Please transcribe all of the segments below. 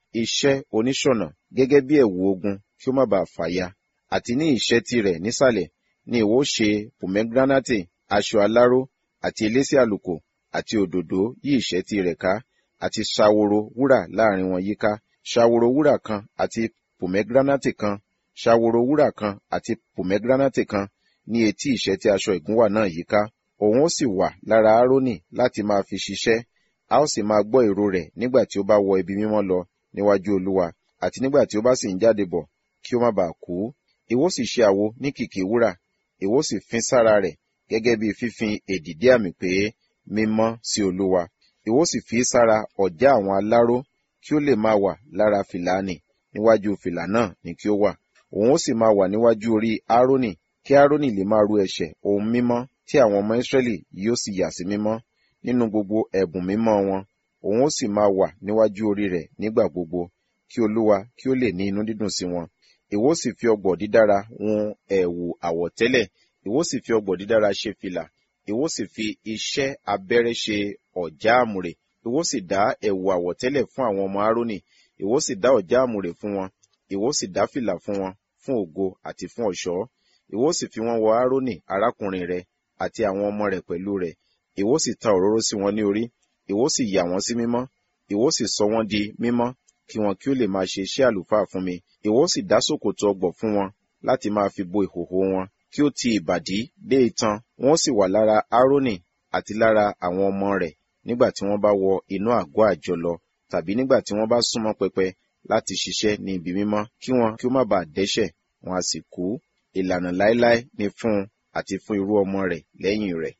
iṣẹ́ oníṣọ̀nà gẹ́gẹ́ bí ẹ̀wù ogun kí ó má baà fàya. Àti ní ìṣẹ́tí rẹ̀ nísàlẹ̀ ni ìwọ ó ṣe pòmẹ́gíránátì, aṣọ aláró, àti elése àlùkò, àti òdòdó yí ìṣẹ́tí rẹ̀ ká, àti ṣaworo wúrà láàrin wọn yíká, ṣaworo wúrà kan àti pòmẹ́gíránátì kan, ṣaworo wúrà kan àti pòmẹ́gíránátì kan ní etí ìṣẹ́tí aṣọ ìgúnwà náà yíká. Òun ó sì wà lára Árónì láti máa fi ṣiṣẹ́. A ó sì máa gbọ́ ìró rẹ̀ nígbà tí ó bá wọ ibi mímọ́ lọ níwájú Olúwa, àti nígbà tí ó bá sì ń jáde bọ̀, kí ó má baà kú. Ìwọ sì ṣe àwo ní kìkì wúrà, ìwọ sì fín sára rẹ̀ gẹ́gẹ́ bí fífín èdìdí àmì pé mímọ́ sí Olúwa. Ìwọ sì fi sára ọ̀já àwọn aláró kí ó lè máa wà lára fìlà nì, níwájú fìlà náà ni kí ó wà. Òun ó sì máa wà níwájú orí Árónì, kí Árónì lè máa ru ẹ̀ṣẹ̀ ohun mímọ́ tí àwọn ọmọ Ísírẹ́lì yóò sì yà sí mímọ́ nínú gbogbo ẹ̀bùn mímọ́ wọn. Òun ó sì máa wà níwájú orí rẹ̀ nígbà gbogbo, kí Olúwa kí ó lè ní inú dídùn sí wọn. Ìwọ sì fi ọgbọ̀ dídára hun ẹ̀wù àwọ̀tẹ́lẹ̀, ìwọ sì fi ọgbọ̀ dídára ṣe fìlà, ìwọ sì fi iṣẹ́ abẹ́rẹ́ ṣe ọ̀já àmùrè, ìwọ sì dá ẹ̀wù àwọ̀tẹ́lẹ̀ fún àwọn ọmọ Árónì, ìwọ sì dá ọ̀já àmùrè fún wọn, ìwọ sì dá fìlà fún wọn, fún ògo àti fún ọ̀ṣọ́. Ìwọ sì fi wọ́n wọ Árónì arákùnrin rẹ̀ àti àwọn ọmọ rẹ̀ pẹ̀lú rẹ̀. Ìwọ sì ta òróró sí wọn ní orí, ìwọ sì yà wọ́n sí mímọ́, ìwọ sì sọ wọ́n di mímọ́, kí wọn kí ó lè máa ṣe iṣẹ́ àlùfáà fún mi. Ìwọ sì dá ṣòkòtò ọgbọ̀ fún wọn láti máa fi bo ìhòhò wọn, kí ó ti ìbàdí dé itan. Wọ́n sì wà lára Árónì àti lára àwọn ọmọ rẹ̀ nígbà tí wọ́n bá wọ inú àgọ́ àjọ lọ, tàbí nígbà tí wọ́n bá súnmọ́ pẹpẹ láti ṣiṣẹ́ ní ibi mímọ́, kí wọn kí ó má baà dẹ́ṣẹ̀, wọn a sì kú. Ìlànà láéláé ni fún un àti fún irú ọmọ rẹ̀ lẹ́yìn rẹ̀.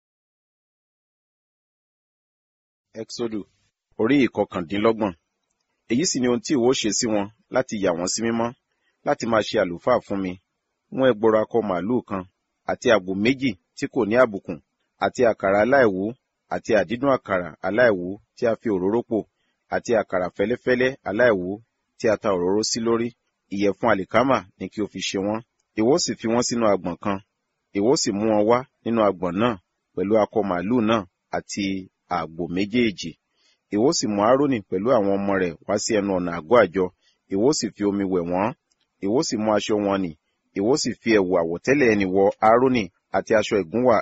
Ẹ́kísódù orí ìkọkàndínlọ́gbọ̀n. Èyí sì ni ohun tí ìwọ ṣe sí wọn láti yà wọ́n sí mímọ́, láti máa ṣe àlùfáà fún mi. Mú ẹgbọrọ akọ màlúù kan, àti àgbò méjì tí kò ní àbùkùn, àti àkàrà aláìwú, àti àdídùn àkàrà aláìwú tí a fi òróró pò, àti àkàrà fẹ́lẹ́fẹ́lẹ́ aláìwú tí a ta òróró sí lórí. Ìyẹ̀fun àlìkámà ni kí o fi ṣe wọ́n. Ìwọ sì fi wọ́n sínú agbọ̀n kan. Ìwọ sì mú wọn wá nínú agbọ̀n náà pẹ̀lú akọ màlúù náà àti àgbò méjèèjì. Ìwọ sì mú Árónì pẹ̀lú àwọn ọmọ rẹ̀ wá sí ẹnu ọ̀nà àgọ́ àjọ. Ìwọ sì fi omi wẹ̀ wọ́n. Ìwọ sì mú aṣọ wọn nì. Ìwọ sì fi ẹ̀wù àwọ̀tẹ́lẹ̀ ẹni wọ Árónì àti aṣọ ìgúnwà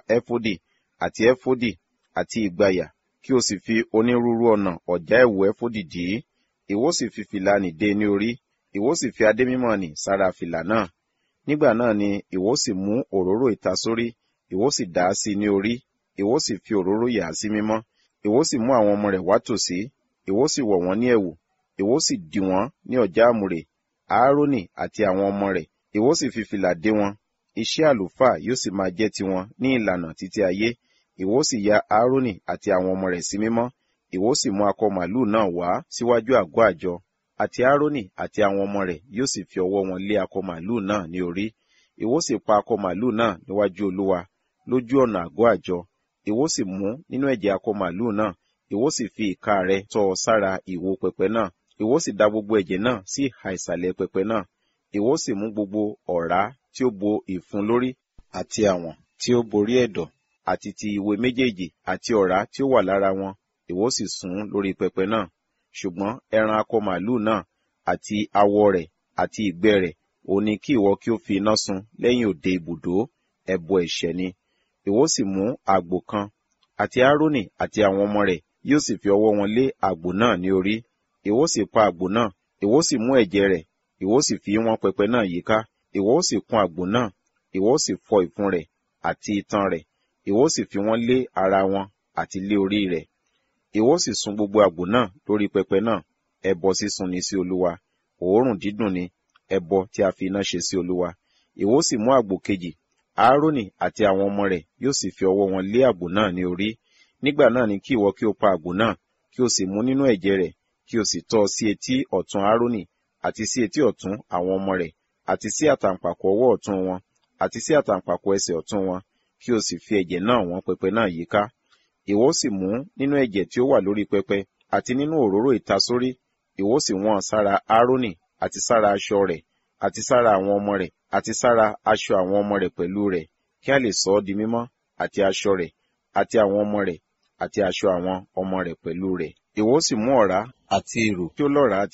ẹfódì àti ìgbàyà, kí o sì fi onírúurú ọ̀nà ọ̀já ẹ̀wù ẹfódì dì í. Ìwọ sì fi fìlà nì dé ní orí. Ìwọ sì fi adé mímọ́ nì sára fìlà náà. Nígbà náà ni ìwọ sì mú òróró ìtasórí, ìwọ sì dà á sí ní orí. Ìwọ sì fi òróró yà á sí mímọ́. Ìwọ sì mú àwọn ọmọ rẹ̀ wá tòsí. Ìwọ sì wọ̀ wọ́n ní ẹ̀wù. Ìwọ sì dì wọ́n ní ọ̀já àmùrè, Árónì àti àwọn ọmọ rẹ̀. Ìwọ sì fi fìlà dé wọn. Iṣẹ́ àlùfáà yóò sì máa jẹ́ tiwọn ní ìlànà títí ayé. Ìwọ sì ya Árónì àti àwọn ọmọ rẹ̀ sí mímọ́. Ìwọ sì mú akọ màlúù náà wá síwájú àgọ́ àjọ. Àti Árónì àti àwọn ọmọ rẹ̀ yóò sì fi ọwọ́ wọn lé akọ màlúù náà ní orí. Ìwọ sì pa akọ màlúù náà níwájú Olúwa lójú ọ̀nà àgọ́ àjọ. Ìwọ sì mú nínú ẹ̀jẹ̀ akọ màlúù náà, ìwọ sì fi ìka rẹ̀ tọ́ ọ sára ìwo pẹpẹ náà. Ìwọ sì da gbogbo ẹ̀jẹ̀ náà sí ìhà ìsàlẹ̀ pẹpẹ náà. Ìwọ sì mú gbogbo ọ̀rá tí ó bo ìfun lórí, àti àwọ̀n tí ó borí ẹ̀dọ̀, àti ti ìwé méjèèjì, àti ọ̀rá tí ó wà lára wọn, ìwọ sì sùn lórí pẹpẹ náà. Ṣùgbọ́n ẹran akọ màlúù náà, àti awọ rẹ̀, àti ìgbẹ́ rẹ̀, òun ni kí ìwọ kí ó fi iná sun lẹ́yìn òde ibùdó, ẹbọ ẹ̀ṣẹ̀ ni. Ìwọ sì mú àgbò kan, àti Árónì àti àwọn ọmọ rẹ̀ yóò sì fi ọwọ́ wọn lé àgbò náà ní orí. Ìwọ sì pa àgbò náà, ìwọ sì mú ẹ̀jẹ̀ rẹ̀, ìwọ sì fi wọ́n pẹpẹ náà yíká. Ìwọ sì kùn àgbò náà, ìwọ sì fọ ìfun rẹ̀ àti itan rẹ̀, ìwọ sì fi wọ́n lé ara wọn àti lé orí rẹ̀. Ìwọ sì sun gbogbo àgbò náà lórí pẹpẹ náà. Ẹbọ sísun ni sí Olúwa, òórùn dídùn ni, ẹbọ tí a fi iná ṣe sí Olúwa. Ìwọ sì mú àgbò kejì, Árónì àti àwọn ọmọ rẹ̀ yóò sì fi ọwọ́ wọn lé àgbò náà ní orí. Nígbà náà ni kí ìwọ kí o pa àgbò náà, kí o sì mú nínú ẹ̀jẹ̀ rẹ̀, kí o sì tọ́ ọ sí etí ọ̀tún Árónì, àti sí etí ọ̀tún àwọn ọmọ rẹ̀, àti sí àtàǹpàkò ọwọ́ ọ̀tún wọn, àti sí àtàǹpàkò ẹsẹ̀ ọ̀tún wọn, kí o sì fi ẹ̀jẹ̀ náà wọ́n pẹpẹ náà yíká. Ìwọ sì mú nínú ẹ̀jẹ̀ tí ó wà lórí pẹpẹ, àti nínú òróró ìtasórí, ìwọ sì wọ́n sára Árónì, àti sára aṣọ rẹ̀, àti sára àwọn ọmọ rẹ̀, àti sára aṣọ àwọn ọmọ rẹ̀ pẹ̀lú rẹ̀, kí a lè sọ ọ́ di mímọ́, àti aṣọ rẹ̀, àti àwọn ọmọ rẹ̀, àti aṣọ àwọn ọmọ rẹ̀ pẹ̀lú rẹ̀. Ìwọ sì mú ọ̀rá àti ìrù tí ó lọ́ràá